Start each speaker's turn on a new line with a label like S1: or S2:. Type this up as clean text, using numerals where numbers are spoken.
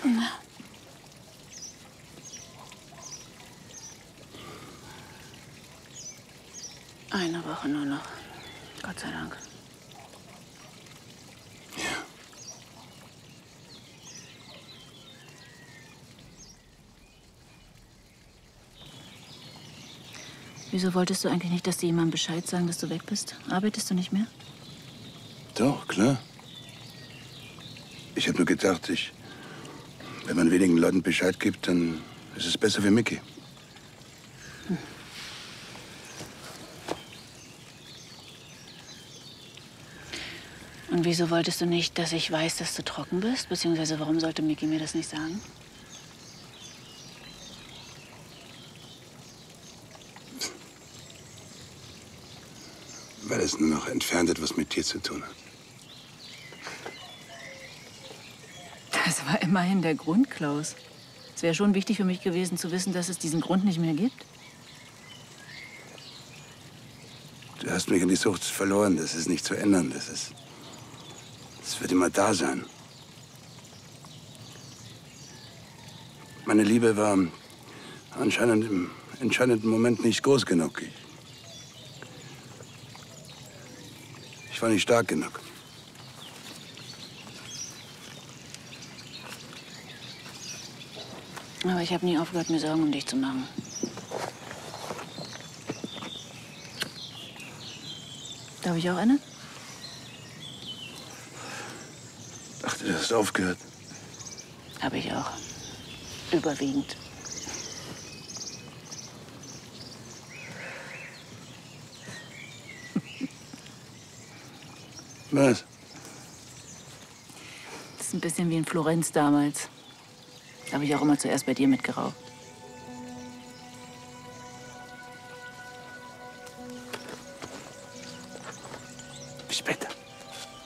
S1: Eine Woche nur noch. Gott sei Dank.
S2: Ja.
S1: Wieso wolltest du eigentlich nicht, dass dir jemand Bescheid sagen, dass du weg bist? Arbeitest du nicht mehr?
S2: Doch, klar. Ich habe nur gedacht, wenn man wenigen Leuten Bescheid gibt, dann ist es besser für Micky.
S1: Und wieso wolltest du nicht, dass ich weiß, dass du trocken bist? Beziehungsweise warum sollte Micky mir das nicht sagen?
S2: Weil es nur noch entfernt etwas mit dir zu tun hat.
S1: Das war immerhin der Grund, Klaus. Es wäre schon wichtig für mich gewesen, zu wissen, dass es diesen Grund nicht mehr gibt.
S2: Du hast mich in die Sucht verloren. Das ist nicht zu ändern. Das wird immer da sein. Meine Liebe war anscheinend im entscheidenden Moment nicht groß genug. Ich war nicht stark genug.
S1: Aber ich habe nie aufgehört, mir Sorgen um dich zu machen. Darf ich auch eine?
S2: Ich dachte, du hast aufgehört.
S1: Habe ich auch. Überwiegend.
S2: Was?
S1: Das ist ein bisschen wie in Florenz damals. Da habe ich auch immer zuerst bei dir mitgeraucht.
S2: Bis später.